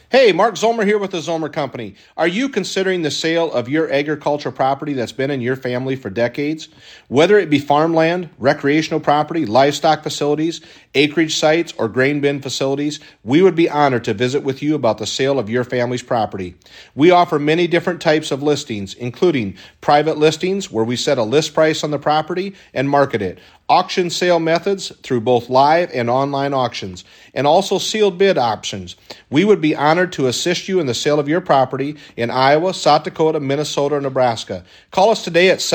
Hey, Mark Zomer here with the Zomer Company. Are you considering the sale of your agricultural property that's been in your family for decades? Whether it be farmland, recreational property, livestock facilities, acreage sites, or grain bin facilities, we would be honored to visit with you about the sale of your family's property. We offer many different types of listings, including private listings where we set a list price on the property and market it, auction sale methods through both live and online auctions, and also sealed bid options. We would be honored to assist you in the sale of your property in Iowa, South Dakota, Minnesota, or Nebraska. Call us today at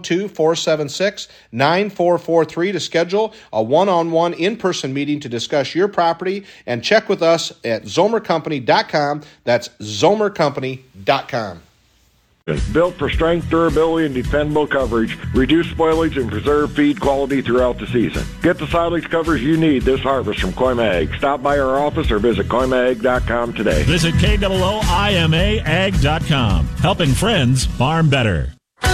712-476-9443 to schedule a one-on-one in-person meeting to discuss your property, and check with us at zomercompany.com. That's zomercompany.com. Built for strength, durability, and dependable coverage, reduce spoilage, and preserve feed quality throughout the season. Get the silage coverage you need this harvest from Koima Ag. Stop by our office or visit KoimaAg.com today. Visit KOOIMAAg.com. Helping friends farm better.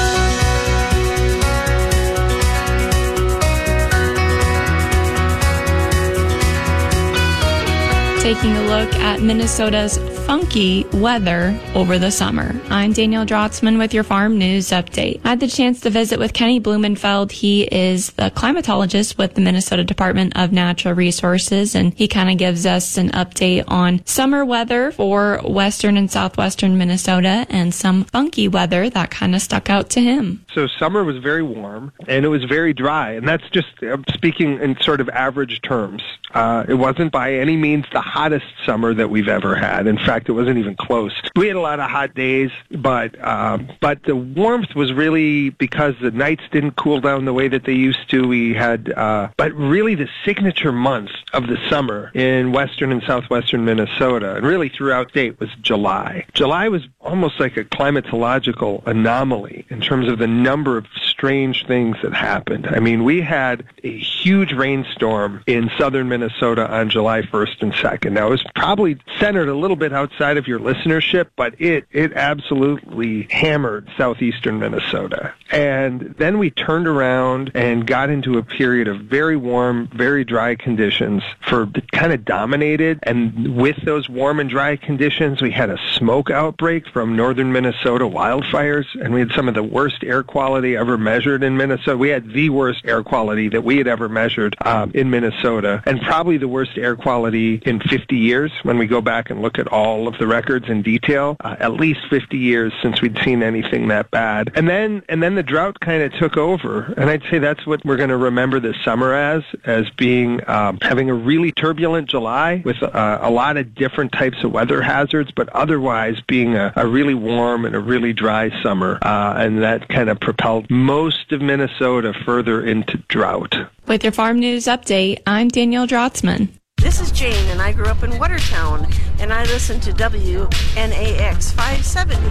Taking a look at Minnesota's funky weather over the summer. I'm Danielle Drotzman with your Farm News Update. I had the chance to visit with Kenny Blumenfeld. He is the climatologist with the Minnesota Department of Natural Resources, and he kind of gives us an update on summer weather for western and southwestern Minnesota and some funky weather that kind of stuck out to him. So summer was very warm and it was very dry, and that's just speaking in sort of average terms. It wasn't by any means the hottest summer that we've ever had. In fact, it wasn't even close. We had a lot of hot days, but the warmth was really because the nights didn't cool down the way that they used to. We had, but really the signature month of the summer in western and southwestern Minnesota, and really throughout state, was July. July was almost like a climatological anomaly in terms of the number of strange things that happened. I mean, we had a huge rainstorm in southern Minnesota on July 1st and 2nd. Now, it was probably centered a little bit outside of your listenership, but it absolutely hammered southeastern Minnesota. And then we turned around and got into a period of very warm, very dry conditions kind of dominated. And with those warm and dry conditions, we had a smoke outbreak from northern Minnesota wildfires, and we had some of the worst air quality ever measured in Minnesota. We had the worst air quality that we had ever measured in Minnesota, and probably the worst air quality in 50 years when we go back and look at all of the records in detail. At least 50 years since we'd seen anything that bad. And then the drought kind of took over, and I'd say that's what we're going to remember this summer as being having a really turbulent July with a lot of different types of weather hazards, but otherwise being a really warm and a really dry summer, and that kind of propelled most of Minnesota further into drought. With your Farm News Update, I'm Danielle Drotzman. This is Jane, and I grew up in Watertown, and I listen to WNAX 570.